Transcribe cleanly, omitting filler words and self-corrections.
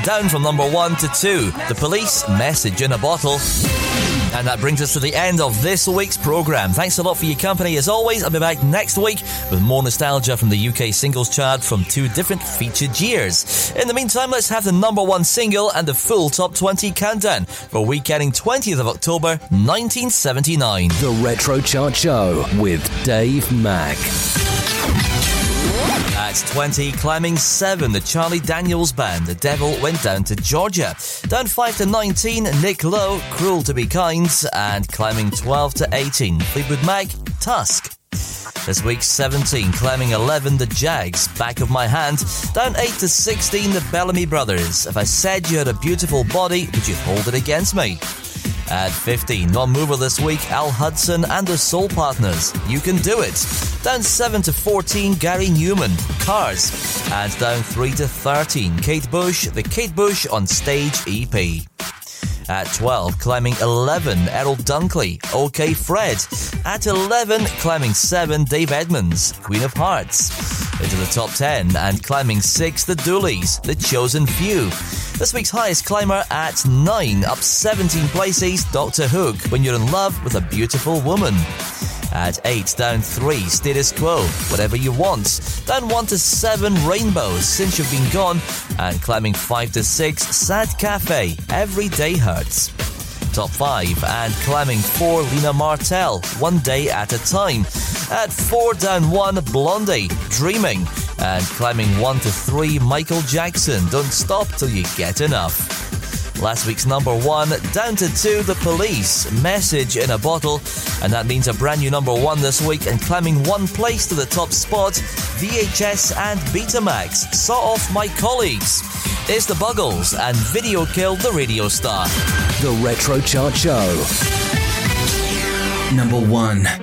down from number 1 to 2. The Police, Message in a Bottle. And that brings us to the end of this week's programme. Thanks a lot for your company as always. I'll be back next week with more nostalgia from the UK singles chart from 2 different featured years. In the meantime, let's have the number 1 single and the full top 20 countdown for week ending 20th of October 1979. The Retro Chart Show with Dave Mack. At 20, climbing 7, the Charlie Daniels Band, The Devil Went Down to Georgia. Down 5 to 19, Nick Lowe, Cruel to Be Kind. And climbing 12 to 18, Fleetwood Mac, Tusk. This week's 17, climbing 11, the Jags, Back of My Hand. Down 8 to 16, the Bellamy Brothers, If I Said You Had a Beautiful Body, Would You Hold It Against Me? At 15, non-mover this week, Al Hudson and the Soul Partners, You Can Do It. Down 7 to 14, Gary Newman, Cars. And down 3 to 13, Kate Bush, the Kate Bush on Stage EP. At 12, climbing 11, Errol Dunkley, OK Fred. At 11, climbing 7, Dave Edmunds, Queen of Hearts. Into the top 10, and climbing 6, the Doolies, The Chosen Few. This week's highest climber at 9, up 17 places, Dr. Hook, When You're in Love with a Beautiful Woman. At 8, down 3, Status Quo, Whatever You Want. Down 1 to 7, Rainbow, Since You've Been Gone. And climbing 5 to 6, Sad Cafe, Every Day Hurts. Top 5, and climbing 4, Lena Martell, One Day at a Time. At 4, down 1, Blondie, Dreaming. And climbing 1 to 3, Michael Jackson, Don't Stop Till You Get Enough. Last week's number 1, down to 2, The Police, Message in a Bottle. And that means a brand new number 1 this week, and climbing 1 place to the top spot, VHS and Betamax, Saw Off My Colleagues. It's the Buggles and Video Killed the Radio Star. The Retro Chart Show. Number 1.